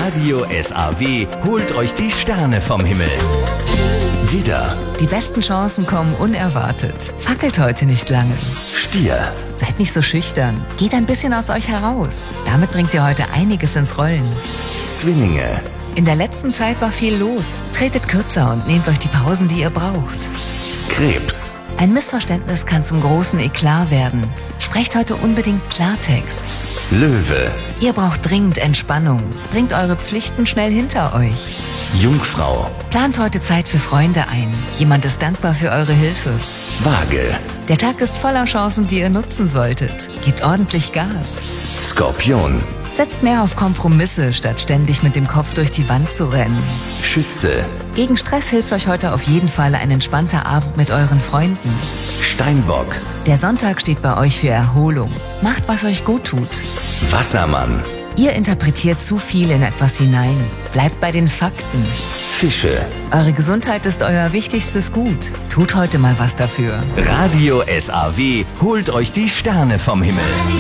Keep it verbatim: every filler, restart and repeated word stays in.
Radio S A W holt euch die Sterne vom Himmel. Widder, Die besten Chancen kommen unerwartet. Fackelt heute nicht lange. Stier, Seid nicht so schüchtern. Geht ein bisschen aus euch heraus. Damit bringt ihr heute einiges ins Rollen. Zwillinge, In der letzten Zeit war viel los. Tretet kürzer und nehmt euch die Pausen, die ihr braucht. Krebs, Ein Missverständnis kann zum großen Eklat werden. Sprecht heute unbedingt Klartext. Löwe, Ihr braucht dringend Entspannung. Bringt eure Pflichten schnell hinter euch. Jungfrau, Plant heute Zeit für Freunde ein. Jemand ist dankbar für eure Hilfe. Waage, Der Tag ist voller Chancen, die ihr nutzen solltet. Gebt ordentlich Gas. Skorpion, Setzt mehr auf Kompromisse, statt ständig mit dem Kopf durch die Wand zu rennen. Schütze, Gegen Stress hilft euch heute auf jeden Fall ein entspannter Abend mit euren Freunden. Steinbock, Der Sonntag steht bei euch für Erholung. Macht, was euch gut tut. Wassermann, Ihr interpretiert zu viel in etwas hinein. Bleibt bei den Fakten. Fische. Eure Gesundheit ist euer wichtigstes Gut. Tut heute mal was dafür. Radio S A W holt euch die Sterne vom Himmel.